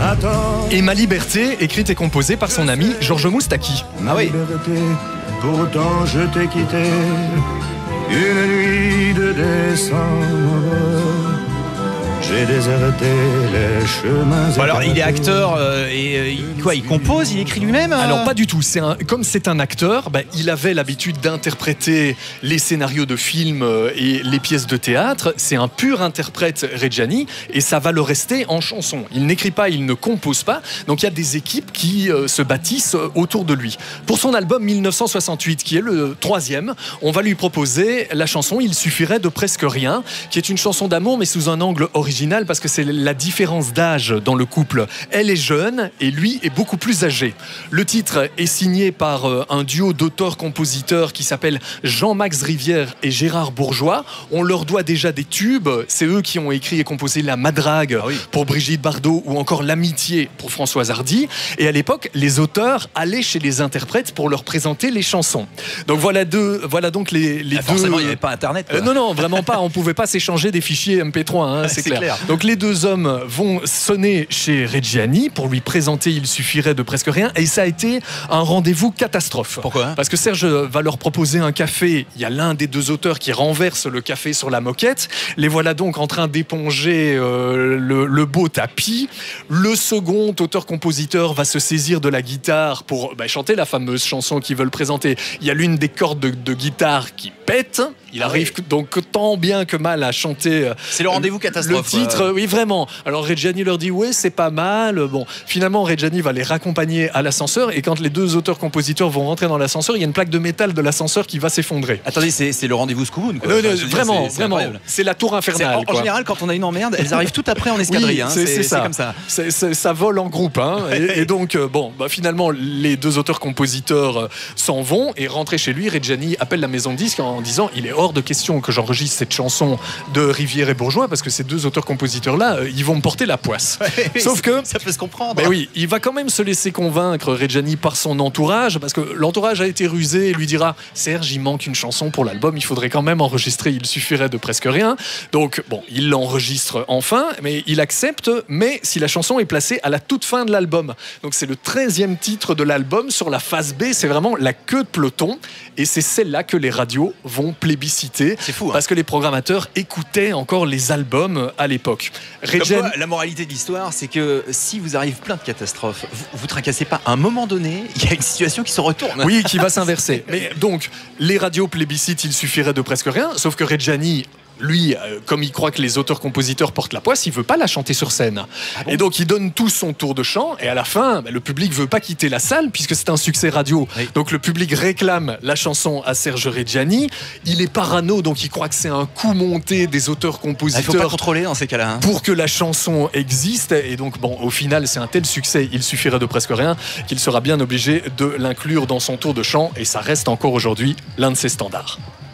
Et Ma Liberté, écrite et composée par son ami Georges Moustaki. Ah oui. Pourtant je t'ai quitté une nuit de décembre. J'ai déserté les chemins. Bon, alors il est acteur il compose, il écrit lui-même Alors pas du tout, comme c'est un acteur, il avait l'habitude d'interpréter les scénarios de films et les pièces de théâtre. C'est un pur interprète, Reggiani, et ça va le rester en chanson. Il n'écrit pas, il ne compose pas, donc il y a des équipes qui se bâtissent autour de lui. Pour son album 1968, qui est le 3e, on va lui proposer la chanson Il suffirait de presque rien, qui est une chanson d'amour mais sous un angle original, parce que c'est la différence d'âge dans le couple. Elle est jeune et lui est beaucoup plus âgé. Le titre est signé par un duo d'auteurs-compositeurs qui s'appelle Jean-Max Rivière et Gérard Bourgeois. On leur doit déjà des tubes. C'est eux qui ont écrit et composé La Madrague pour Brigitte Bardot ou encore L'Amitié pour Françoise Hardy. Et à l'époque, les auteurs allaient chez les interprètes pour leur présenter les chansons. Donc voilà donc les deux... Forcément, il n'y avait pas Internet. Non, vraiment pas. On pouvait pas s'échanger des fichiers MP3, c'est clair. Donc les deux hommes vont sonner chez Reggiani pour lui présenter Il suffirait de presque rien, et ça a été un rendez-vous catastrophe. Pourquoi ? Parce que Serge va leur proposer un café, il y a l'un des deux auteurs qui renverse le café sur la moquette, les voilà donc en train d'éponger le beau tapis. Le second auteur-compositeur va se saisir de la guitare pour chanter la fameuse chanson qu'ils veulent présenter. Il y a l'une des cordes de guitare qui pète. Il arrive donc tant bien que mal à chanter. C'est le rendez-vous catastrophe. Le titre, oui, vraiment. Alors Reggiani leur dit ouais, c'est pas mal. Bon, finalement Reggiani va les raccompagner à l'ascenseur, et quand les deux auteurs-compositeurs vont rentrer dans l'ascenseur, il y a une plaque de métal de l'ascenseur qui va s'effondrer. Attendez, c'est le rendez-vous Scooboon, quoi. Vraiment. C'est la tour infernale. En général, quand on a une emmerde, elles arrivent toutes après en escadrille. Oui, c'est comme ça. Ça vole en groupe. Et donc, finalement, les deux auteurs-compositeurs s'en vont, et rentrés chez lui, Reggiani appelle la maison de disques en disant il est hors de question que j'enregistre cette chanson de Rivière et Bourgeois, parce que ces deux auteurs-compositeurs-là, ils vont me porter la poisse. Sauf que... Ça peut se comprendre. Oui, il va quand même se laisser convaincre, Reggiani, par son entourage, parce que l'entourage a été rusé et lui dira Serge, il manque une chanson pour l'album, il faudrait quand même enregistrer Il suffirait de presque rien. Donc, il l'enregistre enfin, mais il accepte, mais si la chanson est placée à la toute fin de l'album. Donc c'est le 13e titre de l'album. Sur la phase B, c'est vraiment la queue de peloton, et c'est celle-là que les radios vont plébisciter. C'est fou, parce que les programmateurs écoutaient encore les albums à l'époque. La moralité de l'histoire, c'est que si vous arrive plein de catastrophes, vous tracassez pas. À un moment donné, il y a une situation qui se retourne. Oui, qui va s'inverser. Mais donc, les radios plébiscitent Il suffirait de presque rien, sauf que Reggiani, lui, comme il croit que les auteurs-compositeurs portent la poisse, il veut pas la chanter sur scène. Et donc il donne tout son tour de chant, et à la fin, le public veut pas quitter la salle puisque c'est un succès radio. Oui. Donc le public réclame la chanson à Serge Reggiani. Il est parano, donc il croit que c'est un coup monté des auteurs-compositeurs. Il faut pas contrôler dans ces cas-là. Pour que la chanson existe. Et donc au final, c'est un tel succès, Il suffirait de presque rien, qu'il sera bien obligé de l'inclure dans son tour de chant, et ça reste encore aujourd'hui l'un de ses standards.